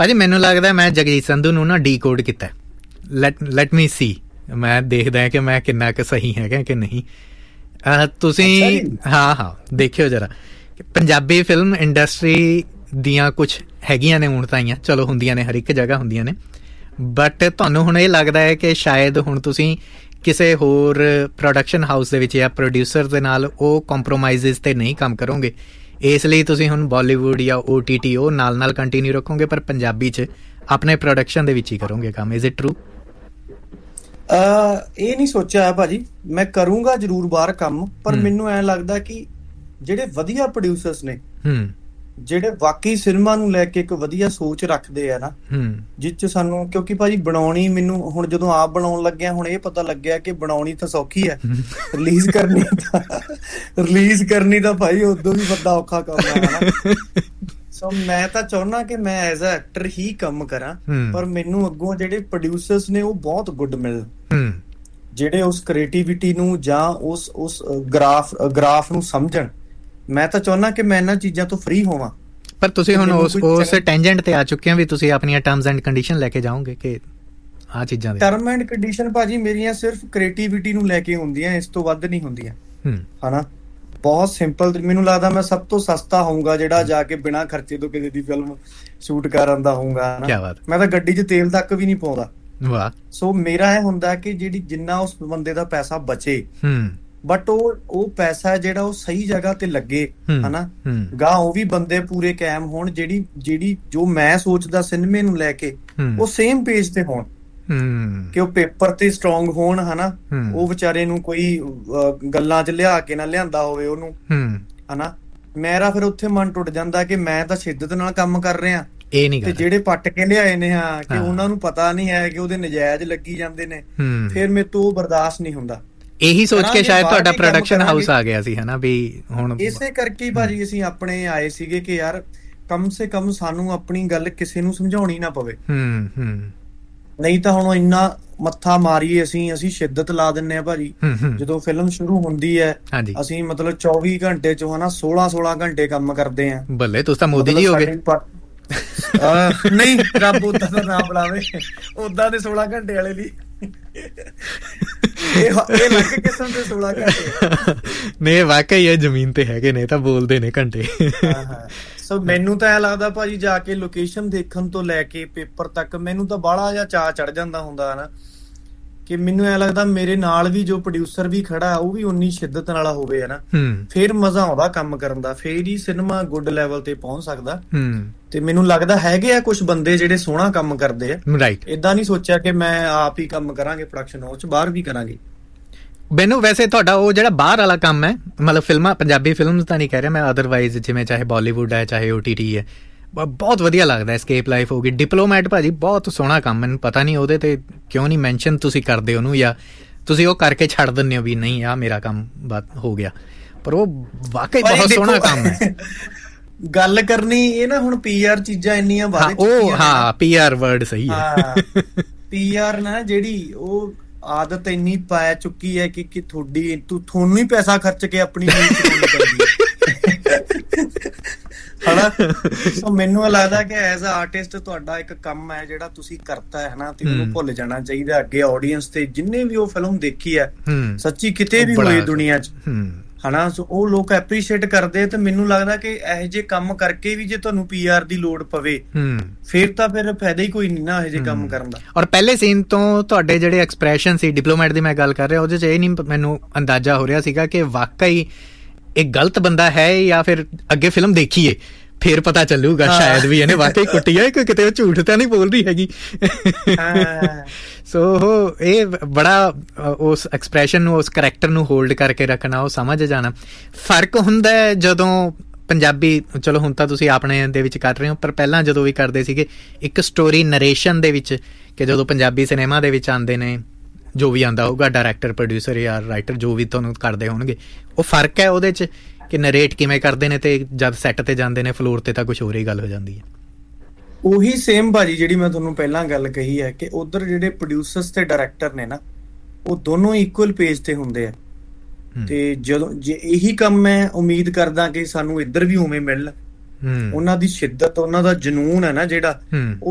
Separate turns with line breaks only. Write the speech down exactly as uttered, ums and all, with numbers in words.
ਭਾਜੀ ਮੈਨੂੰ ਲੱਗਦਾ ਮੈਂ ਜਗਜੀਤ ਸੰਧੂ ਨੂੰ ਨਾ ਡੀਕੋਡ ਕੀਤਾ। ਲੈਟ ਲੈਟ ਮੀ ਸੀ, ਮੈਂ ਦੇਖਦਾ ਕਿ ਮੈਂ ਕਿੰਨਾ ਕੁ ਸਹੀ ਹੈਗਾ ਕਿ ਨਹੀਂ। ਤੁਸੀਂ ਹਾਂ ਹਾਂ ਦੇਖਿਓ ਜਰਾ, ਪੰਜਾਬੀ ਫਿਲਮ ਇੰਡਸਟਰੀ ਦੀਆਂ ਕੁਛ ਹੈਗੀਆਂ ਨੇ ਊਣਤਾਈਆਂ, ਚਲੋ ਹੁੰਦੀਆਂ ਨੇ, ਹਰ ਇੱਕ ਜਗ੍ਹਾ ਹੁੰਦੀਆਂ ਨੇ, ਬਟ ਤੁਹਾਨੂੰ ਹੁਣ ਇਹ ਲੱਗਦਾ ਹੈ ਕਿ ਸ਼ਾਇਦ ਹੁਣ ਤੁਸੀਂ ਕਿਸੇ ਹੋਰ ਪ੍ਰੋਡਕਸ਼ਨ ਹਾਊਸ ਦੇ ਵਿੱਚ ਜਾਂ ਪ੍ਰੋਡਿਊਸਰ ਦੇ ਨਾਲ ਉਹ ਕੰਪਰੋਮਾਈਜ਼ਸ 'ਤੇ ਨਹੀਂ ਕੰਮ ਕਰੋਗੇ, ਇਸ ਲਈ ਤੁਸੀਂ ਹੁਣ ਬਾਲੀਵੁੱਡ ਜਾਂ ਓ ਟੀ ਟੀ ਉਹ ਨਾਲ ਨਾਲ ਕੰਟੀਨਿਊ ਰੱਖੋਗੇ, ਪਰ ਪੰਜਾਬੀ 'ਚ ਆਪਣੇ ਪ੍ਰੋਡਕਸ਼ਨ ਦੇ ਵਿੱਚ ਹੀ ਕਰੋਗੇ ਕੰਮ। Is it true?
ਇਹ ਨਹੀਂ ਸੋਚਿਆ ਹੈ ਭਾਜੀ, ਮੈਂ ਕਰੂੰਗਾ ਜ਼ਰੂਰ ਬਾਹਰ ਕੰਮ, ਪਰ ਮੈਨੂੰ ਐਂ ਲੱਗਦਾ ਕਿ ਜਿਹੜੇ ਵਧੀਆ ਪ੍ਰੋਡਿਊਸਰਸ ਨੇ, ਜਿਹੜੇ ਵਾਕਈ ਸਿਨੇਮਾ ਨੂੰ ਲੈ ਕੇ ਇੱਕ ਵਧੀਆ ਸੋਚ ਰੱਖਦੇ ਆ ਨਾ, ਜਿਸ ਚ ਸਾਨੂੰ, ਕਿਉਂਕਿ ਭਾਜੀ ਬਣਾਉਣੀ, ਮੈਨੂੰ ਹੁਣ ਜਦੋਂ ਆਪ ਬਣਾਉਣ ਲੱਗਿਆ ਹੁਣ ਇਹ ਪਤਾ ਲੱਗਿਆ ਕਿ ਬਣਾਉਣੀ ਤਾਂ ਸੌਖੀ ਹੈ, ਰਿਲੀਜ਼ ਕਰਨੀ ਤਾਂ ਰਿਲੀਜ਼ ਕਰਨੀ ਤਾਂ ਭਾਈ ਉਦੋਂ ਵੀ ਵੱਡਾ ਔਖਾ ਕੰਮ ਹੈ ਨਾ। ਸੋ ਮੈਂ ਤਾਂ ਚਾਹੁੰਦਾ ਕਿ ਮੈਂ ਐਜ਼ ਅ ਐਕਟਰ ਹੀ ਕੰਮ ਕਰਾਂ, ਪਰ ਮੈਨੂੰ ਅੱਗੋਂ ਜਿਹੜੇ ਪ੍ਰੋਡਿਊਸਰਸ ਨੇ ਉਹ ਬਹੁਤ ਗੁੱਡ ਮਿਲਣ, ਜਿਹੜੇ ਉਸ ਕ੍ਰੀਏਟੀਵਿਟੀ ਨੂੰ ਜਾਂ ਉਸ ਉਸ ਗ੍ਰਾਫ ਗ੍ਰਾਫ ਨੂੰ ਸਮਝਣ। ਮੈਂ ਤਾਂ ਚਾਹੁੰਦਾ ਕਿ ਮੈਂ ਇਹਨਾਂ ਚੀਜ਼ਾਂ ਤੋਂ ਫ੍ਰੀ ਹੋਵਾਂ।
ਪਰ ਤੁਸੀਂ ਹੁਣ ਉਸ ਉਸ ਟੈਂਜੈਂਟ ਤੇ ਆ ਚੁੱਕੇ ਹੋ ਵੀ ਤੁਸੀਂ ਆਪਣੀਆਂ ਟਰਮਸ ਐਂਡ ਕੰਡੀਸ਼ਨ ਲੈ ਕੇ ਜਾਓਗੇ ਕਿ ਆਹ ਚੀਜ਼ਾਂ ਦੇ? ਟਰਮ ਐਂਡ ਕੰਡੀਸ਼ਨ ਭਾਜੀ ਮੇਰੀਆਂ ਸਿਰਫ ਕ੍ਰੀਏਟੀਵਿਟੀ ਨੂੰ ਲੈ ਕੇ ਹੁੰਦੀਆਂ, ਇਸ ਤੋਂ ਵੱਧ ਨਹੀਂ ਹੁੰਦੀਆਂ, ਹਨਾ। ਬਹੁਤ ਸਿੰਪਲ, ਮੈਨੂੰ ਲੱਗਦਾ ਮੈਂ ਸਭ ਤੋਂ ਸਸਤਾ ਹੋਊਗਾ ਜਿਹੜਾ ਜਾ ਕੇ ਬਿਨਾਂ ਖਰਚੇ ਤੋਂ ਕਿਸੇ ਦੀ ਫਿਲਮ ਸ਼ੂਟ ਕਰਨ ਦਾ ਹੋਊਗਾ, ਹਨਾ। ਮੈਂ ਤਾਂ ਗੱਡੀ 'ਚ ਤੇਲ ਤੱਕ ਵੀ ਨਹੀਂ ਪਾਉਂਦਾ। ਵਾਹ। ਸੋ ਮੇਰਾ ਇਹ ਹੁੰਦਾ ਕਿ ਜਿਹੜੀ ਜਿੰਨਾ ਉਸ ਬੰਦੇ ਦਾ ਪੈਸਾ ਬਚੇ, ਬਟ ਉਹ ਉਹ ਪੈਸਾ ਜਿਹੜਾ ਉਹ ਸਹੀ ਜਗ੍ਹਾ ਤੇ ਲੱਗੇ, ਹਨਾ, ਗਾਂ ਉਹ ਵੀ ਬੰਦੇ ਪੂਰੇ ਕਾਇਮ ਹੋਣ, ਜਿਹੜੀ ਜਿਹੜੀ ਜੋ ਮੈਂ ਸੋਚਦਾ ਸਿਨੇਮੇ ਨੂੰ ਲੈ ਕੇ ਉਹ ਸੇਮ ਪੇਜ ਤੇ ਹੋਣ, ਕਿ ਉਹ ਪੇਪਰ ਤੇ ਸਟਰੋਂਗ ਹੋਣ, ਹਨਾ। ਉਹ ਵਿਚਾਰੇ ਨੂੰ ਕੋਈ ਗੱਲਾਂ 'ਚ ਲਿਆ ਕੇ ਨਾ ਲਿਆਂਦਾ ਹੋਵੇ ਉਹਨੂੰ, ਹਨਾ। ਮੇਰਾ ਫਿਰ ਉੱਥੇ ਮਨ ਟੁੱਟ ਜਾਂਦਾ ਕਿ ਮੈਂ ਤਾਂ ਸ਼ਿੱਦਤ ਨਾਲ ਕੰਮ ਕਰ ਰਿਹਾ, ਇਹ ਨਹੀਂ,
ਤੇ ਜਿਹੜੇ ਪੱਟ ਕੇ ਲਿਆਏ ਨੇ ਹਾਂ ਕਿ ਉਹਨਾਂ ਨੂੰ ਪਤਾ ਨਹੀਂ ਹੈ ਕਿ ਉਹਦੇ ਨਜਾਇਜ਼ ਲੱਗੀ ਜਾਂਦੇ ਨੇ, ਫਿਰ ਮੇਰੇ ਤੋਂ ਉਹ ਬਰਦਾਸ਼ਤ ਨਹੀਂ ਹੁੰਦਾ।
ਇਹੀ ਸੋਚ ਕੇ ਸ਼ਾਇਦ ਤੁਹਾਡਾ ਪ੍ਰੋਡਕਸ਼ਨ ਹਾਊਸ ਆ ਗਿਆ ਸੀ, ਹਨਾ, ਵੀ ਹੁਣ
ਇਸੇ ਕਰਕੇ ਭਾਜੀ ਅਸੀਂ ਆਪਣੇ ਆਏ ਸੀਗੇ ਕਿ ਯਾਰ ਕਮ ਸੇ ਕਮ ਸਾਨੂੰ ਆਪਣੀ ਗੱਲ ਕਿਸੇ ਨੂੰ ਸਮਝਾਉਣੀ ਨਾ ਪਵੇ। ਨਹੀਂ ਤਾਂ ਹੁਣ ਇੰਨਾ ਮੱਥਾ ਮਾਰੀਏ ਅਸੀਂ ਅਸੀਂ ਸ਼ਿੱਦਤ ਲਾ ਦਿੰਨੇ ਆ ਭਾਜੀ। ਜਦੋਂ ਫਿਲਮ ਸ਼ੁਰੂ ਹੁੰਦੀ ਹੈ ਅਸੀਂ ਮਤਲਬ ਚੌਵੀ ਘੰਟੇ ਚੋਂ ਹਨਾ ਸੋਲਾਂ ਸੋਲਾਂ ਘੰਟੇ ਕੰਮ ਕਰਦੇ ਆ।
ਬੱਲੇ ਤੁਸੀਂ ਤਾਂ ਮੋਦੀ ਜੀ ਹੋ ਗਏ।
ਨਹੀਂ, ਰੱਬ ਓਦਾਂ ਦਾ ਨਾ ਬੁਲਾਵੇ, ਓਦਾਂ ਦੇ ਸੋਲਾਂ ਘੰਟੇ ਵਾਲੇ ਲਈ ਇਹ ਅਲੱਗ ਕਿਸਮ ਦੇ ਸੋਲਾਂ ਘੰਟੇ
ਨੇ। ਵਾਕਈ ਇਹ ਜ਼ਮੀਨ ਤੇ ਹੈਗੇ ਨੇ ਤਾਂ ਬੋਲਦੇ ਨੇ ਘੰਟੇ।
ਸੋ ਮੈਨੂੰ ਤਾਂ ਐ ਲੱਗਦਾ ਭਾਜੀ ਜਾ ਕੇ ਲੋਕੇਸ਼ਨ ਦੇਖਣ ਤੋਂ ਲੈ ਕੇ ਪੇਪਰ ਤੱਕ ਮੈਨੂੰ ਤਾਂ ਬਾਹਲਾ ਜਿਹਾ ਚਾਅ ਚੜ ਜਾਂਦਾ ਹੁੰਦਾ ਹਨਾ, ਕਿ ਮੈਨੂੰ ਐ ਲੱਗਦਾ ਮੇਰੇ ਨਾਲ ਵੀ ਜੋ ਪ੍ਰੋਡਿਊਸਰ ਵੀ ਖੜਾ ਉਹ ਵੀ ਉਨੀ ਸ਼ਿੱਦਤ ਨਾਲ ਹੋਵੇ, ਹਨਾ। ਫੇਰ ਮਜ਼ਾ ਆਉਂਦਾ ਕੰਮ ਕਰਨ ਦਾ, ਫੇਰ ਹੀ ਸਿਨੇਮਾ ਗੁੱਡ ਲੈਵਲ ਤੇ ਪਹੁੰਚ ਸਕਦਾ। ਤੇ ਮੈਨੂੰ ਲੱਗਦਾ ਹੈਗੇ ਆ ਕੁਛ ਬੰਦੇ ਜਿਹੜੇ ਸੋਹਣਾ ਕੰਮ ਕਰਦੇ ਆ। ਰਾਈਟ। ਏਦਾਂ ਨਹੀਂ ਸੋਚਿਆ ਕਿ ਮੈਂ ਆਪ ਹੀ ਕੰਮ ਕਰਾਂਗੇ ਪ੍ਰੋਡਕਸ਼ਨ ਹਾਊਸ ਚ, ਬਾਹਰ ਵੀ ਕਰਾਂਗੇ।
ਮੈਨੂੰ ਵੈਸੇ ਤੁਹਾਡਾ ਉਹ ਜਿਹੜਾ ਬਾਹਰ ਵਾਲਾ ਕੰਮ ਹੈ, ਮਤਲਬ ਫਿਲਮਾਂ, ਪੰਜਾਬੀ ਫਿਲਮ ਤਾਂ ਨਹੀਂ ਕਹਿ ਰਿਹਾ ਮੈਂ, ਅਦਰਵਾਈਜ਼ ਜਿਵੇਂ ਚਾਹੇ ਬਾਲੀਵੁੱਡ ਹੈ ਚਾਹੇ ਓ ਟੀ ਟੀ ਹੈ, ਬਹੁਤ ਵਧੀਆ ਲੱਗਦਾ। ਐਸਕੇਪ ਲਾਈਫ ਹੋ ਗਈ, ਡਿਪਲੋਮੈਟ ਭਾਜੀ ਬਹੁਤ ਸੋਹਣਾ ਕੰਮ। ਮੈਨੂੰ ਪਤਾ ਨਹੀਂ ਉਹਦੇ ਤੇ ਕਿਉਂ ਨਹੀਂ ਮੈਂਸ਼ਨ ਤੁਸੀਂ ਕਰਦੇ ਉਹਨੂੰ, ਜਾਂ ਤੁਸੀਂ ਉਹ ਕਰਕੇ ਛੱਡ ਦਿੰਦੇ ਹੋ ਵੀ ਨਹੀਂ ਆਹ ਮੇਰਾ ਕੰਮ ਬਾਤ ਹੋ ਗਿਆ, ਪਰ ਉਹ ਵਾਕਈ ਬਹੁਤ ਸੋਹਣਾ ਕੰਮ ਹੈ।
ਗੱਲ ਕਰਨੀ ਇਹ ਨਾ, ਹੁਣ ਪੀ ਆਰ ਚੀਜ਼ਾਂ ਇੰਨੀਆਂ ਵੱਧ
ਉਹ, ਹਾਂ ਪੀ ਆਰ ਵਰਡ ਸਹੀ ਹੈ।
ਪੀ ਆਰ ਨਾ ਜਿਹੜੀ ਉਹ ਆਦਤ ਇੰਨੀ ਪੈ ਚੁੱਕੀ ਹੈ ਕਿ ਕਿ ਤੁਹਾਡੀ ਤੁਹਾਨੂੰ ਹੀ ਪੈਸਾ ਖਰਚ ਕੇ ਆਪਣੀ ਹਨਾ। ਸੋ ਮੈਨੂੰ ਲੱਗਦਾ ਕਿ ਐਜ਼ ਅ ਆਰਟਿਸਟ ਤੁਹਾਡਾ ਇੱਕ ਕੰਮ ਹੈ ਜਿਹੜਾ ਤੁਸੀਂ ਕਰਤਾ ਹੈ ਹਨਾ, ਤੇ ਉਹਨੂੰ ਭੁੱਲ ਜਾਣਾ ਚਾਹੀਦਾ ਅੱਗੇ ਆਡੀਅנס ਤੇ। ਜਿੰਨੇ ਵੀ ਉਹ ਫਿਲਮ ਦੇਖੀ ਹੈ ਸੱਚੀ ਕਿਤੇ ਵੀ ਹੋਈ ਦੁਨੀਆ ਚ, ਹਨਾ, ਸੋ ਉਹ ਲੋਕ ਐਪਰੀਸ਼ੀਏਟ ਕਰਦੇ। ਤੇ ਮੈਨੂੰ ਲੱਗਦਾ ਕਿ ਇਹੋ ਜਿਹੇ ਕੰਮ ਕਰਕੇ ਵੀ ਜੇ ਤੁਹਾਨੂੰ ਪੀ ਆਰ ਦੀ ਲੋੜ ਪਵੇ ਫਿਰ ਤਾਂ ਫਿਰ ਫਾਇਦਾ ਹੀ ਕੋਈ ਨਹੀਂ ਨਾ ਇਹੋ ਜਿਹੇ ਕੰਮ ਕਰਨ ਦਾ।
ਔਰ ਪਹਿਲੇ ਸੀਨ ਤੋਂ ਤੁਹਾਡੇ ਜਿਹੜੇ ਐਕਸਪ੍ਰੈਸ਼ਨ ਸੀ, ਡਿਪਲੋਮੈਟ ਦੀ ਮੈਂ ਗੱਲ ਕਰ ਰਿਹਾ, ਉਹਦੇ ਚ ਇਹ ਨਹੀਂ ਮੈਨੂੰ ਅੰਦਾਜ਼ਾ ਹੋ ਰਿਹਾ ਸੀਗਾ ਕਿ ਵਾਕਈ ਇਹ ਗਲਤ ਬੰਦਾ ਹੈ ਜਾਂ ਫਿਰ ਅੱਗੇ ਫਿਲਮ ਦੇਖੀਏ ਫੇਰ ਪਤਾ ਚੱਲੂਗਾ ਸ਼ਾਇਦ ਵੀ ਇਹਨੇ ਵਾਕਈ ਕੁੱਟੀ ਹੈ ਕਿ ਕਿਤੇ ਉਹ ਝੂਠ ਤਾਂ ਨਹੀਂ ਬੋਲ ਰਹੀ ਹੈਗੀ। ਸੋ ਇਹ ਬੜਾ ਉਸ ਐਕਸਪ੍ਰੈਸ਼ਨ ਨੂੰ, ਉਸ ਕਰੈਕਟਰ ਨੂੰ ਹੋਲਡ ਕਰਕੇ ਰੱਖਣਾ, ਉਹ ਸਮਝ ਜਾਣਾ। ਫਰਕ ਹੁੰਦਾ ਹੈ ਜਦੋਂ ਪੰਜਾਬੀ, ਚਲੋ ਹੁਣ ਤਾਂ ਤੁਸੀਂ ਆਪਣੇ ਦੇ ਵਿੱਚ ਕਰ ਰਹੇ ਹੋ, ਪਰ ਪਹਿਲਾਂ ਜਦੋਂ ਵੀ ਕਰਦੇ ਸੀਗੇ ਇੱਕ ਸਟੋਰੀ ਨਰੇਸ਼ਨ ਦੇ ਵਿੱਚ, ਕਿ ਜਦੋਂ ਪੰਜਾਬੀ ਸਿਨੇਮਾ ਦੇ ਵਿੱਚ ਆਉਂਦੇ ਨੇ, ਜੋ ਵੀ ਆਉਂਦਾ ਹੋਊਗਾ ਡਾਇਰੈਕਟਰ, ਪ੍ਰੋਡਿਊਸਰ ਜਾਂ ਰਾਈਟਰ ਜੋ ਵੀ ਤੁਹਾਨੂੰ ਕਰਦੇ ਹੋਣਗੇ, ਉਹ ਫਰਕ ਹੈ ਉਹਦੇ 'ਚ ਕਿ ਨਰੇਟ ਕਿਵੇਂ ਕਰਦੇ ਨੇ, ਤੇ ਜਦ ਸੈੱਟ ਤੇ ਜਾਂਦੇ ਨੇ ਫਲੋਰ ਤੇ ਤਾਂ ਕੁਛ ਹੋਰ ਹੀ ਗੱਲ ਹੋ ਜਾਂਦੀ ਹੈ।
ਉਹੀ ਸੇਮ ਭਾਜੀ ਜਿਹੜੀ ਮੈਂ ਤੁਹਾਨੂੰ ਪਹਿਲਾਂ ਗੱਲ ਕਹੀ ਹੈ ਕਿ ਉਧਰ ਜਿਹੜੇ ਪ੍ਰੋਡਿਊਸਰਸ ਤੇ ਡਾਇਰੈਕਟਰ ਨੇ ਨਾ, ਉਹ ਦੋਨੋਂ ਇਕੁਅਲ ਪੇਜ ਤੇ ਹੁੰਦੇ ਆ। ਤੇ ਜਦੋਂ ਜੇ ਇਹੀ ਕੰਮ ਮੈਂ ਉਮੀਦ ਕਰਦਾ ਕਿ ਸਾਨੂੰ ਇੱਧਰ ਵੀ ਉਵੇਂ ਮਿਲਣ, ਉਹਨਾਂ ਦੀ ਸ਼ਿੱਦਤ, ਉਹਨਾਂ ਦਾ ਜਨੂਨ ਹੈ ਨਾ ਜਿਹੜਾ,